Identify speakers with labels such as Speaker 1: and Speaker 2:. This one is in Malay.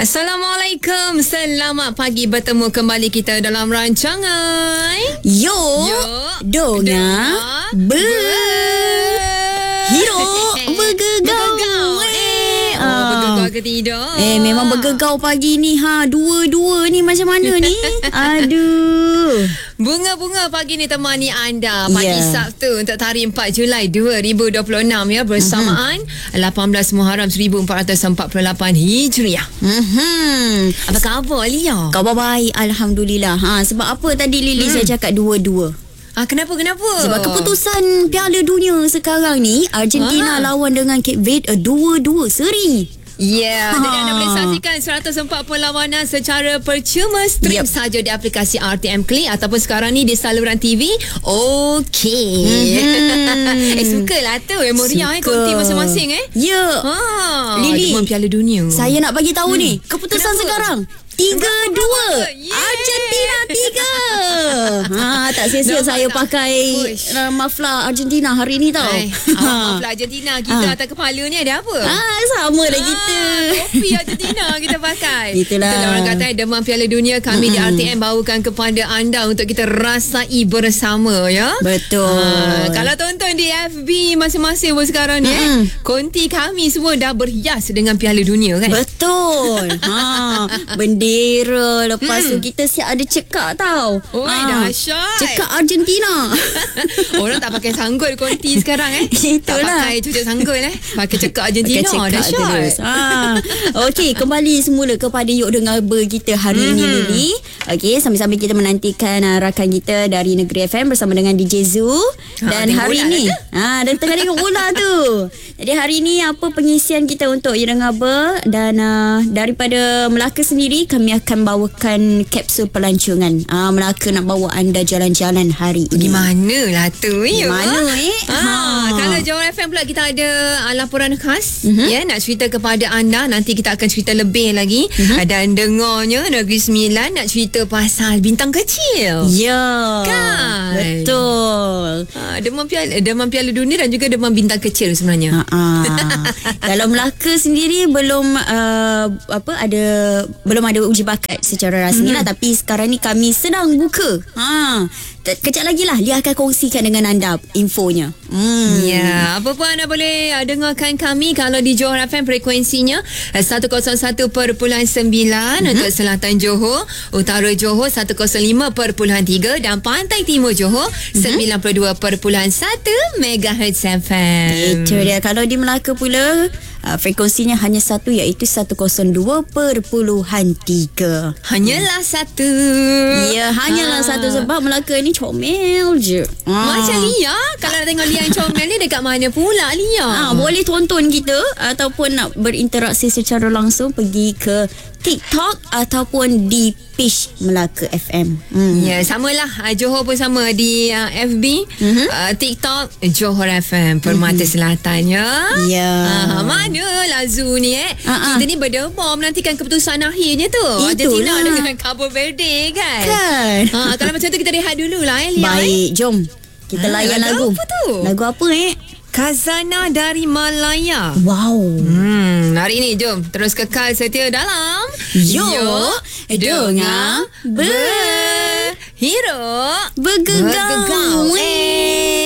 Speaker 1: Assalamualaikum. Selamat pagi, bertemu kembali kita dalam rancangan
Speaker 2: Yo Donga Hero Bergegau.
Speaker 1: Bergegau ke tidak?
Speaker 2: Memang bergegau pagi ni. Dua-dua ni macam mana ni? Aduh.
Speaker 1: Bunga-bunga pagi ni temani anda pagi Sabtu untuk tarikh 4 Julai 2026 ya, bersamaan 18 Muharram 1448 Hijriah. Apa khabar Lia?
Speaker 2: Khabar baik, alhamdulillah. Sebab apa tadi Lily saya cakap dua-dua?
Speaker 1: Kenapa?
Speaker 2: Sebab keputusan Piala Dunia sekarang ni Argentina lawan dengan Cape Verde 2-2 seri.
Speaker 1: Ya, jadi anda boleh saksikan 140 lawanan secara percuma. Stream saja di aplikasi RTM Klik ataupun sekarang ni di saluran TV Okey. Sukalah tu Moria konti masing-masing
Speaker 2: Ya. Lily,
Speaker 1: Demam Piala Dunia.
Speaker 2: saya nak bagi tahu ni keputusan sekarang 3-2 Argentina 3. Tak sia-sia saya pakai mafla Argentina hari ni tau.
Speaker 1: Mafla Argentina kita atas kepala ni ada apa?
Speaker 2: Sama lah kita.
Speaker 1: Kopi Argentina kita pakai.
Speaker 2: Itulah
Speaker 1: orang kata demam Piala Dunia kami di RTM bawakan kepada anda untuk kita rasai bersama ya.
Speaker 2: Betul.
Speaker 1: Kalau tonton di FB masing-masing pun sekarang ni konti kami semua dah berhias dengan Piala Dunia kan.
Speaker 2: Betul. Bendera. Lepas tu kita siap ada cekak tau.
Speaker 1: Dahsyat.
Speaker 2: Cekak Argentina.
Speaker 1: Orang tak pakai sanggul konti sekarang
Speaker 2: Itulah.
Speaker 1: Tak pakai cucuk sanggul pakai cekak Argentina. Dahsyat.
Speaker 2: Okey, kembali semula kepada Yuk Dengar Ber kita hari ini Lily. Okey, sambil-sambil kita menantikan rakan kita dari Negeri FM bersama dengan DJ Zu. Dan hari ni dan tengah tengok bola tu. Jadi hari ni apa pengisian kita untuk Yuk Dengar Ber. Dan daripada Melaka sendiri kami akan bawakan kapsul pelancongan. Melaka nak bawa anda jalan-jalan hari ini.
Speaker 1: Di mana lah tu?
Speaker 2: Di mana
Speaker 1: Kalau Johor FM pula kita ada laporan khas nak cerita kepada anda. Nanti kita akan cerita lebih lagi. Dan dengarnya Negeri Sembilan nak cerita pasal bintang kecil.
Speaker 2: Ya,
Speaker 1: kan?
Speaker 2: Betul.
Speaker 1: Demam Piala Dunia dan juga demam bintang kecil sebenarnya.
Speaker 2: Kalau Melaka sendiri belum ada uji bakat secara rasmi lah, tapi sekarang ni kami sedang buka. Kejap lagi lah Lia akan kongsikan dengan anda infonya.
Speaker 1: Ya, apa pun anda boleh dengarkan kami kalau di Johor FM frekuensinya 101.9 untuk selatan Johor, utara Johor 105.3 dan pantai timur Johor 92.1 MHz FM.
Speaker 2: Itu dia. Kalau di Melaka pula frekuensinya hanya satu, iaitu 102.3.
Speaker 1: Hanyalah satu.
Speaker 2: Ya, hanyalah satu sebab Melaka ni comel je.
Speaker 1: Macam Lia. Kalau nak tengok Lia yang comel ni dekat mana pula Lia?
Speaker 2: Boleh tonton kita ataupun nak berinteraksi secara langsung pergi ke TikTok ataupun di page Melaka FM.
Speaker 1: Ya, samalah. Johor pun sama di FB, TikTok Johor FM Permata Selatan ya.
Speaker 2: Ya.
Speaker 1: Mana Lazu ni kita ni berdemam menantikan keputusan akhirnya tu. Argentina dengan Cabo Verde kan. Kalau macam tu kita rehat dulu lah Lia.
Speaker 2: Baik, jom kita layan lagu.
Speaker 1: Apa tu?
Speaker 2: Lagu apa
Speaker 1: Khazanah dari Malaya.
Speaker 2: Wow.
Speaker 1: Hari ni jom terus kekal setia dalam
Speaker 2: Yuk Dengar Ber
Speaker 1: Hero
Speaker 2: Bergegau.